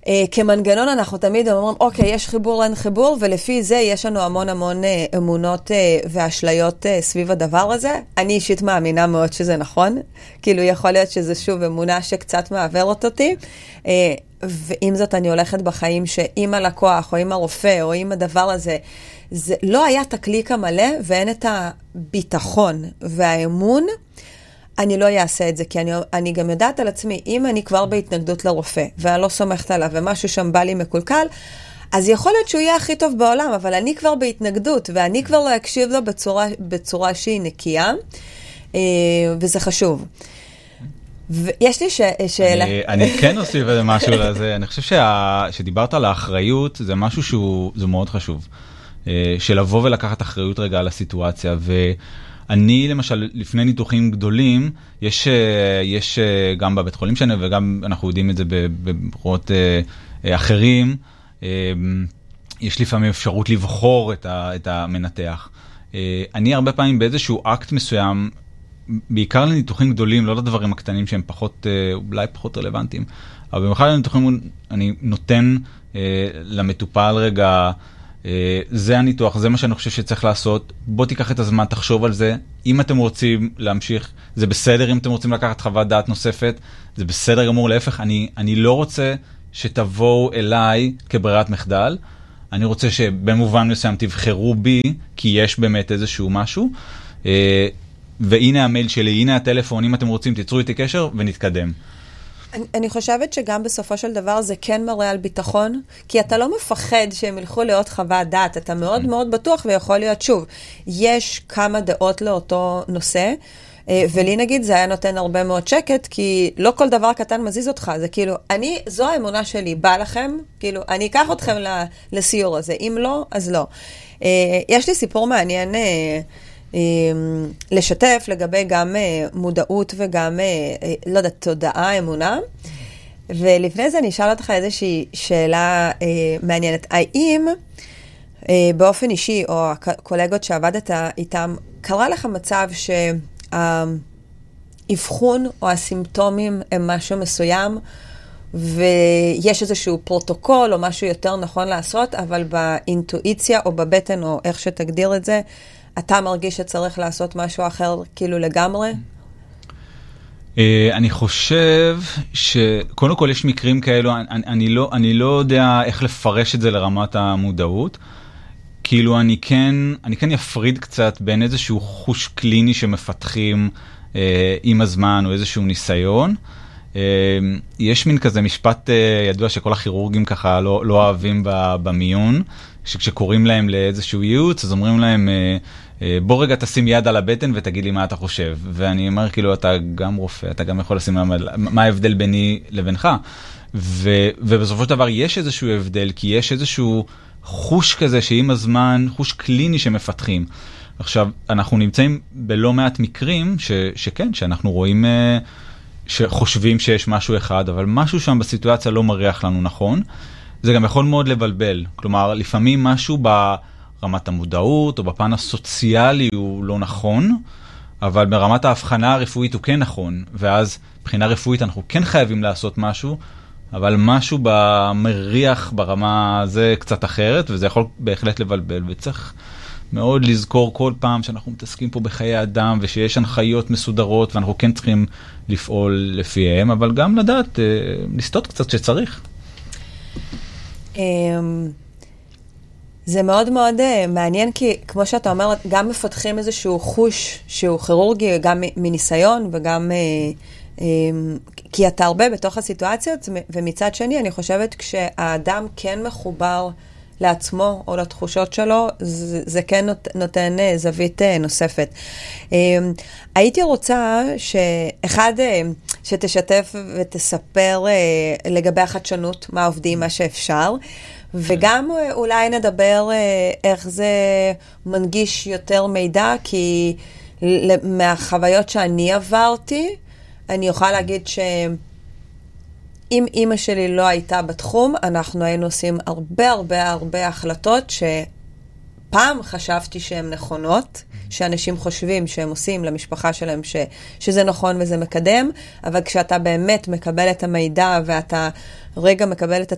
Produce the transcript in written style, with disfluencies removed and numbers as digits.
כמנגנון אנחנו תמיד אומרים, אוקיי, יש חיבור, אין חיבור, ולפי זה יש לנו המון אמונות ואשליות סביב הדבר הזה. אני אישית מאמינה מאוד שזה נכון, כאילו יכול להיות שזה שוב אמונה שקצת מעברת אותי, ועם זאת אני הולכת בחיים שאם הלקוח או עם הרופא או עם הדבר הזה, זה לא היה את הקליק המלא ואין את הביטחון והאמון, אני לא אעשה את זה, כי אני גם יודעת על עצמי, אם אני כבר בהתנגדות לרופא, ואני לא סומכת עליו, ומשהו שם בא לי מקולקל, אז יכול להיות שהוא יהיה הכי טוב בעולם, אבל אני כבר בהתנגדות, ואני כבר לא אקשיב לו בצורה שהיא נקייה, וזה חשוב. ויש לי שאלה. אני כן אוסיף משהו לזה, אני חושב שדיברת על האחריות, זה משהו שהוא מאוד חשוב, שלבוא ולקחת אחריות רגע על הסיטואציה, אני למשל, לפני ניתוחים גדולים, יש גם בבית חולים שלנו, וגם אנחנו יודעים את זה בברות אחרים, יש לפעמים אפשרות לבחור את המנתח. אני הרבה פעמים באיזשהו אקט מסוים, בעיקר לניתוחים גדולים, לא לדברים הקטנים שהם אולי פחות רלוונטיים, אבל במיוחד לניתוחים אני נותן למטופל רגע, זה הניתוח, זה מה שאני חושב שצריך לעשות, בוא תיקח את הזמן, תחשוב על זה, אם אתם רוצים להמשיך, זה בסדר, אם אתם רוצים לקחת חוות דעת נוספת, זה בסדר גמור, להפך, אני לא רוצה שתבואו אליי כברירת מחדל, אני רוצה שבמובן מסוים תבחרו בי, כי יש באמת איזשהו משהו, והנה המייל שלי, הנה הטלפון, אם אתם רוצים תיצרו איתי קשר ונתקדם. אני חושבת שגם בסופו של דבר זה כן מראה על ביטחון, כי אתה לא מפחד שהם ילכו להיות חוות דעת, אתה מאוד מאוד בטוח ויכול להיות שוב. יש כמה דעות לאותו נושא, ולי נגיד זה היה נותן הרבה מאוד שקט, כי לא כל דבר קטן מזיז אותך, זה כאילו, זו האמונה שלי, בא לכם, כאילו, אני אקח אתכם לסיור הזה, אם לא, אז לא. יש לי סיפור מעניין, לשתף לגבי גם מודעות וגם, לא יודעת, תודעה, אמונה. ולפני זה אני אשאל אותך איזושהי שאלה מעניינת. האם באופן אישי, או הקולגות שעבדת איתם, קרה לך מצב שהאבחון או הסימפטומים הם משהו מסוים, ויש איזשהו פרוטוקול או משהו יותר נכון לעשות, אבל באינטואיציה או בבטן או איך שתגדיר את זה, אתה מרגיש שצריך לעשות משהו אחר כאילו לגמרי? אני חושב שקודם כל יש מקרים כאלו, אני לא יודע איך לפרש את זה לרמת המודעות, כאילו אני כן יפריד קצת בין איזשהו חוש קליני שמפתחים עם הזמן או איזשהו ניסיון. יש מין כזה משפט ידוע שכל הכירורגים ככה לא אוהבים במיון, שכשקוראים להם לאיזשהו ייעוץ, אז אומרים להם, בוא רגע תשים יד על הבטן ותגיד לי מה אתה חושב. ואני אומר, כאילו, אתה גם רופא, אתה גם יכול לשים מה ההבדל ביני לבינך. ובסופו של דבר יש איזשהו הבדל, כי יש איזשהו חוש כזה שעם הזמן, חוש קליני שמפתחים. עכשיו, אנחנו נמצאים בלא מעט מקרים שכן, שאנחנו רואים, שחושבים שיש משהו אחד, אבל משהו שם בסיטואציה לא מריח לנו נכון. זה גם יכול מאוד לבלבל. כלומר, לפעמים משהו ברמת המודעות או בפן הסוציאלי הוא לא נכון, אבל ברמת ההבחנה הרפואית הוא כן נכון, ואז מבחינה רפואית אנחנו כן חייבים לעשות משהו, אבל משהו במריח ברמה זה קצת אחרת, וזה יכול בהחלט לבלבל, וצריך מאוד לזכור כל פעם שאנחנו מתעסקים פה בחיי אדם, ושיש הנחיות מסודרות, ואנחנו כן צריכים לפעול לפיהם, אבל גם לדעת, לסטות קצת שצריך. זה מאוד מאוד מעניין, כי כמו שאתה אומר, גם מפתחים איזשהו חוש שהוא כירורגי, גם מניסיון, וגם כי אתה הרבה בתוך הסיטואציות, ומצד שני אני חושבת כשהאדם כן מחובר לעצמו או לתחושות שלו, זה כן נותן זווית נוספת. הייתי רוצה שאחד שתשתף ותספר לגבי החדשנות, מה עובדים, מה שאפשר, וגם אולי נדבר איך זה מנגיש יותר מידע, כי מהחוויות שאני עברתי, אני יכולה להגיד שאם אמא שלי לא הייתה בתחום, אנחנו היינו עושים הרבה החלטות שפעם חשבתי שהן נכונות, שאנשים חושבים שהם עושים למשפחה שלהם שזה נכון וזה מקדם, אבל כשאתה באמת מקבל את המידע ואתה רגע מקבל את